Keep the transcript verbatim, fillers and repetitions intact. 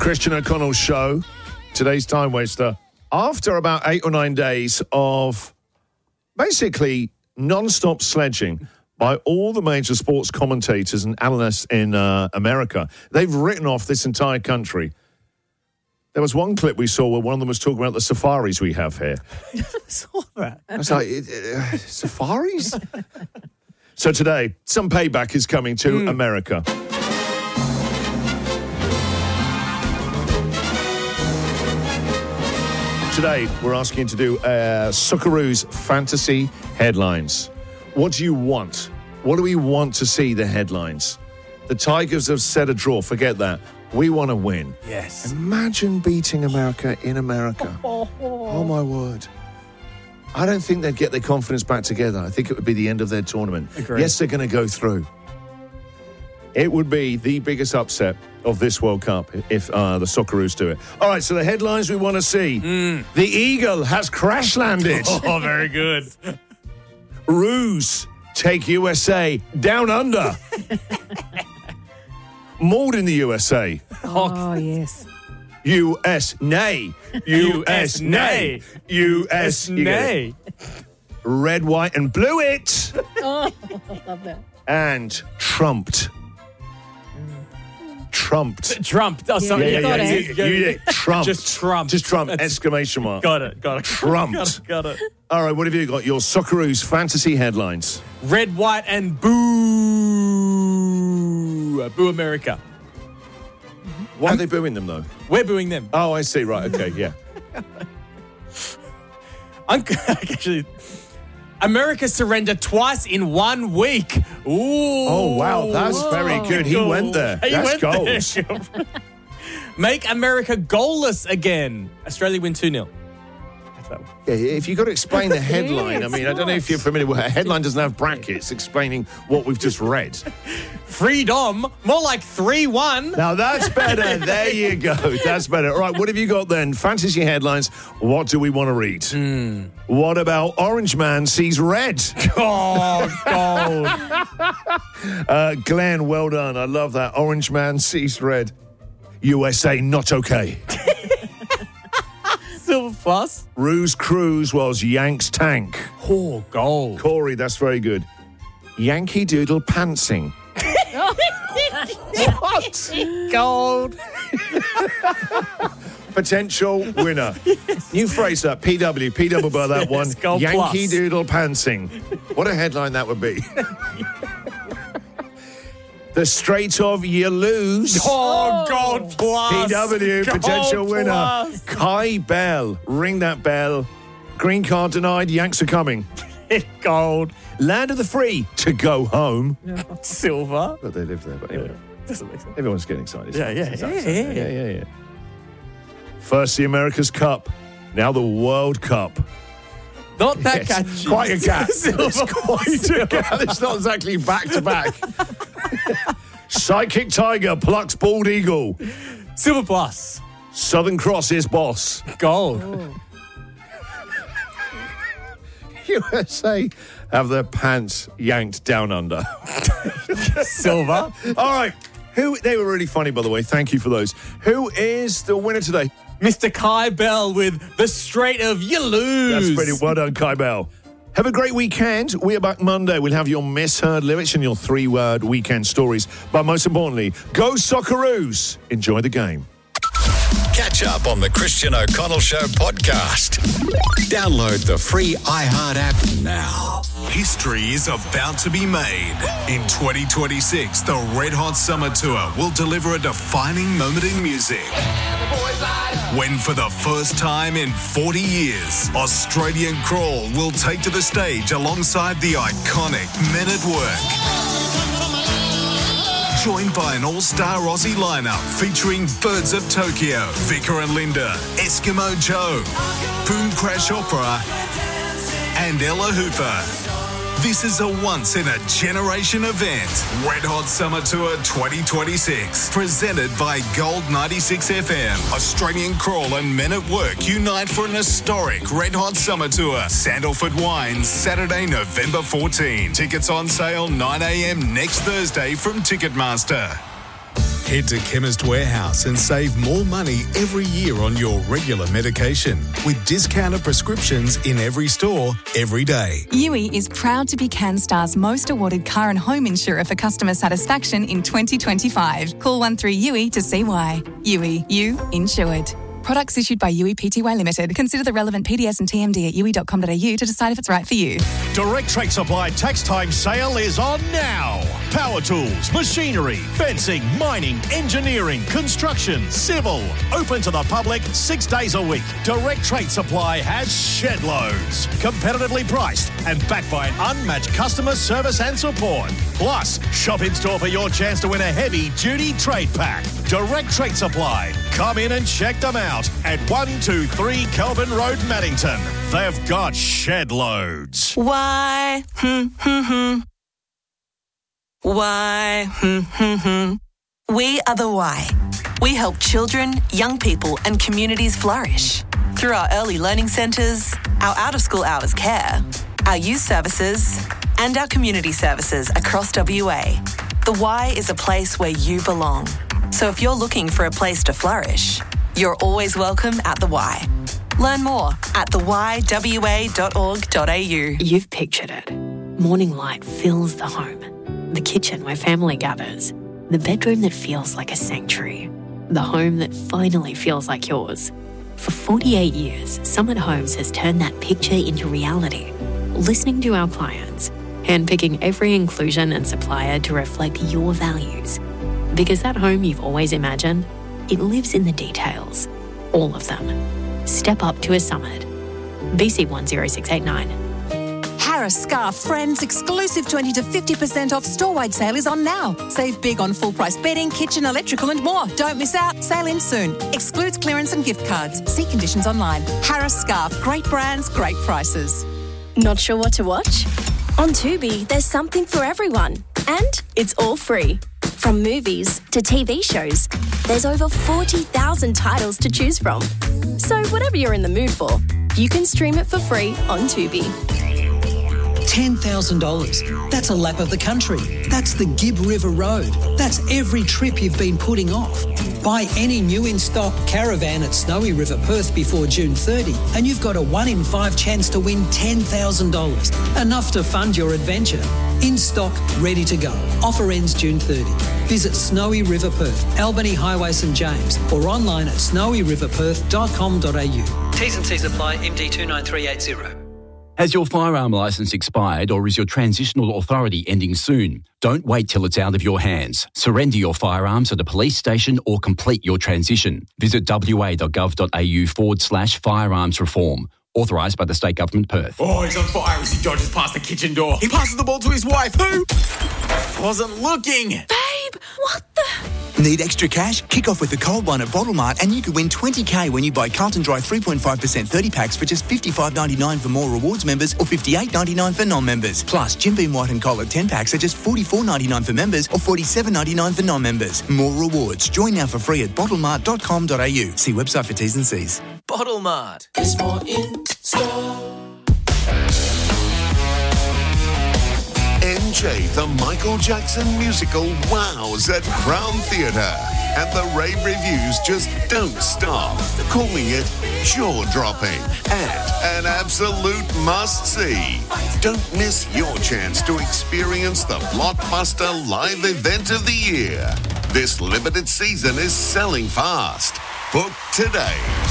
Christian O'Connell Show. Today's time waster. After about eight or nine days of basically non-stop sledging by all the major sports commentators and analysts in uh, America, they've written off this entire country. There was one clip we saw where one of them was talking about the safaris we have here. I saw that. I was like, uh, safaris? So today, some payback is coming to mm. America. Today, we're asking you to do uh, Socceroos fantasy headlines. What do you want? What do we want to see, the headlines? The Tigers have set a draw. Forget that. We want to win. Yes. Imagine beating America in America. Oh, oh my word. I don't think they'd get their confidence back together. I think it would be the end of their tournament. Agreed. Yes, they're going to go through. It would be the biggest upset of this World Cup if uh, the Socceroos do it. All right, so the headlines we want to see. Mm. The Eagle has crash landed. Oh, very good. Roos take U S A down under. Mauled in the U S A. Oh, yes. U S nay. U S nay. U S nay. Red, white, and blue it. Oh, I love that. And trumped. Trumped. Trump. Oh, sorry. Yeah, yeah, got yeah. it. You, you did. Trumped. Just Trump. Just Trump. That's- Exclamation mark. Got it. Got it. Trumped. Got it. Got it. All right, what have you got? Your Socceroos fantasy headlines. Red, white, and boo. Boo America. Why are they booing them, though? We're booing them. Oh, I see. Right. Okay. Yeah. I'm actually. America surrendered twice in one week. Ooh. Oh, wow. That's Whoa. very good. He Goal. went there. He That's went goals. there. Make America goalless again. Australia win two nil. Yeah, if you've got to explain the headline, Yes, I mean, I don't know if you're familiar with it. A headline doesn't have brackets explaining what we've just read. Freedom. More like three one. Now, that's better. There you go. That's better. All right, what have you got then? Fantasy headlines. What do we want to read? Mm. What about Orange Man sees red? Oh, gold. uh, Glenn, well done. I love that. Orange Man sees red. U S A not okay. Silver plus. Ruse Cruise was Yanks tank. Oh, gold. Corey, that's very good. Yankee Doodle pantsing. What? Gold. Potential winner. Yes. New phrase that. P W. P W by that Yes, one. gold Yankee plus. Doodle pantsing. What a headline that would be. The Strait of You Lose. Oh, gold plus. P W, Gold potential winner. plus. Kai Bell. Ring that bell. Green card denied. Yanks are coming. Gold. Land of the free to go home. Silver. But they live there. But anyway, Doesn't make sense. everyone's getting excited. Yeah, yeah, yeah, yeah, yeah, yeah, yeah. First the America's Cup. Now the World Cup. Not that Yes, catchy. quite a gap. Silver. It's quite a gap. It's not exactly back to back. Psychic Tiger plucks bald eagle. Silver plus. Southern Cross is boss. Gold. Oh. U S A have their pants yanked down under. Silver. All right. Who? They were really funny, by the way. Thank you for those. Who is the winner today? Mister Kai Bell with The Strait of You Lose. That's pretty well done, Kai Bell. Have a great weekend. We're back Monday. We'll have your misheard lyrics and your three-word weekend stories. But most importantly, go Socceroos. Enjoy the game. Catch up on the Christian O'Connell Show podcast. Download the free iHeart app now. History is about to be made. In twenty twenty-six, the Red Hot Summer Tour will deliver a defining moment in music. When for the first time in forty years, Australian Crawl will take to the stage alongside the iconic Men at Work. Joined by an all-star Aussie lineup featuring Birds of Tokyo, Vicar and Linda, Eskimo Joe, Boom Crash Opera, and Ella Hooper. This is a once-in-a-generation event. Red Hot Summer Tour twenty twenty-six. Presented by Gold ninety-six F M. Australian Crawl and Men at Work unite for an historic Red Hot Summer Tour. Sandalford Wines, Saturday, November fourteenth. Tickets on sale nine a.m. next Thursday from Ticketmaster. Head to Chemist Warehouse and save more money every year on your regular medication with discounted prescriptions in every store, every day. U I is proud to be CanStar's most awarded car and home insurer for customer satisfaction in twenty twenty-five. Call one three U I to see why. U I, you insured. Products issued by U I Pty Limited. Consider the relevant P D S and T M D at u i dot com dot a u to decide if it's right for you. Direct Trade Supply Tax Time Sale is on now. Power tools, machinery, fencing, mining, engineering, construction, civil. Open to the public six days a week. Direct Trade Supply has shed loads. Competitively priced and backed by an unmatched customer service and support. Plus, shop in store for your chance to win a heavy duty trade pack. Direct Trade Supply. Come in and check them out at one two three Kelvin Road, Maddington. They've got shed loads. Why? Hmm, hmm, hmm. Why? Hmm, hmm, hmm. We are the Why. We help children, young people and communities flourish through our early learning centres, our out-of-school hours care, our youth services and our community services across W A. The Y is a place where you belong. So if you're looking for a place to flourish, you're always welcome at the Y. Learn more at the y w a dot org dot a u. You've pictured it. Morning light fills the home. The kitchen where family gathers. The bedroom that feels like a sanctuary. The home that finally feels like yours. For forty-eight years, Summit Homes has turned that picture into reality. Listening to our clients, handpicking every inclusion and supplier to reflect your values. Because that home you've always imagined, it lives in the details. All of them. Step up to a Summit. B C one zero six eight nine. Harris Scarf Friends exclusive twenty to fifty percent off store-wide sale is on now. Save big on full-price bedding, kitchen, electrical and more. Don't miss out. Sale ends soon. Excludes clearance and gift cards. See conditions online. Harris Scarf. Great brands, great prices. Not sure what to watch? On Tubi, there's something for everyone. And it's all free. From movies to T V shows, there's over forty thousand titles to choose from. So whatever you're in the mood for, you can stream it for free on Tubi. ten thousand dollars. That's a lap of the country. That's the Gibb River Road. That's every trip you've been putting off. Buy any new in-stock caravan at Snowy River Perth before June thirtieth and you've got a one in five chance to win ten thousand dollars. Enough to fund your adventure. In stock, ready to go. Offer ends June thirtieth. Visit Snowy River Perth, Albany Highway St James or online at snowy river perth dot com dot a u. T's and C's apply. M D two nine three eight zero. Has your firearm licence expired or is your transitional authority ending soon? Don't wait till it's out of your hands. Surrender your firearms at a police station or complete your transition. Visit w a dot gov dot a u forward slash firearms reform. Authorised by the State Government, Perth. Oh, he's on fire as he dodges past the kitchen door. He passes the ball to his wife, who wasn't looking. Babe, what the... Need extra cash? Kick off with the cold one at Bottle Mart and you could win twenty K when you buy Carlton Dry three point five percent thirty packs for just fifty-five ninety-nine for more rewards members or fifty-eight ninety-nine for non-members. Plus, Jim Beam White and Cola ten packs are just forty-four ninety-nine for members or forty-seven ninety-nine for non-members. More rewards. Join now for free at bottle mart dot com dot a u. See website for T's and C's. Bottle Mart. There's more in store. N J, the Michael Jackson musical, wows at Crown Theatre. And the rave reviews just don't stop, calling it jaw-dropping and an absolute must-see. Don't miss your chance to experience the blockbuster live event of the year. This limited season is selling fast. Book today.